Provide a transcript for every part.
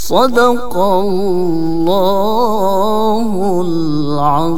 Sadaqallahul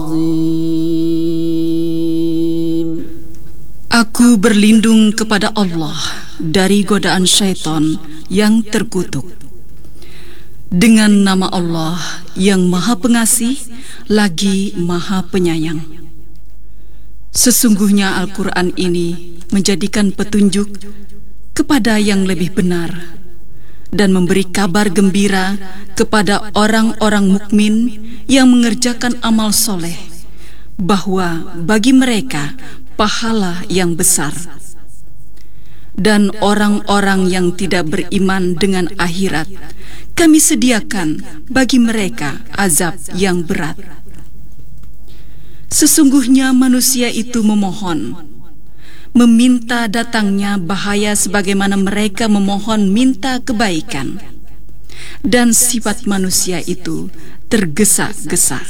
azim. Aku berlindung kepada Allah dari godaan syaitan yang terkutuk. Dengan nama Allah yang Maha Pengasih lagi Maha Penyayang. Sesungguhnya Al-Quran ini menjadikan petunjuk kepada yang lebih benar dan memberi kabar gembira kepada orang-orang mukmin yang mengerjakan amal soleh, bahwa bagi mereka pahala yang besar. Dan orang-orang yang tidak beriman dengan akhirat, kami sediakan bagi mereka azab yang berat. Sesungguhnya manusia itu memohon, meminta datangnya bahaya sebagaimana mereka memohon minta kebaikan. Dan sifat manusia itu tergesa-gesa.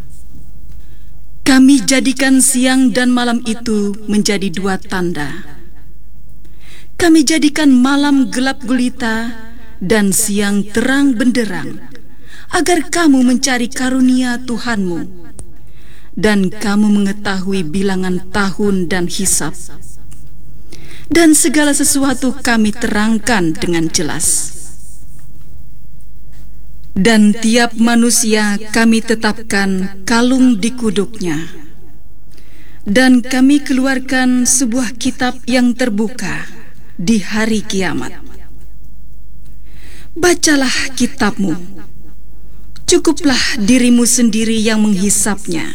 Kami jadikan siang dan malam itu menjadi dua tanda. Kami jadikan malam gelap gulita dan siang terang benderang, agar kamu mencari karunia Tuhanmu dan kamu mengetahui bilangan tahun dan hisab. Dan segala sesuatu kami terangkan dengan jelas. Dan tiap manusia kami tetapkan kalung di kuduknya. Dan kami keluarkan sebuah kitab yang terbuka di hari kiamat. Bacalah kitabmu. Cukuplah dirimu sendiri yang menghisapnya.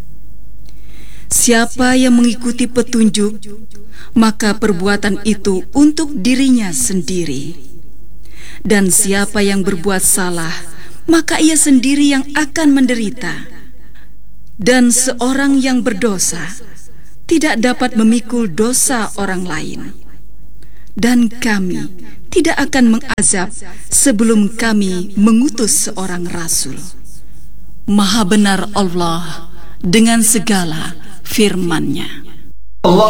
Siapa yang mengikuti petunjuk, maka perbuatan itu untuk dirinya sendiri. Dan siapa yang berbuat salah, maka ia sendiri yang akan menderita. Dan seorang yang berdosa tidak dapat memikul dosa orang lain. Dan kami tidak akan mengazab sebelum kami mengutus seorang rasul. Maha benar Allah dengan segala firman-Nya.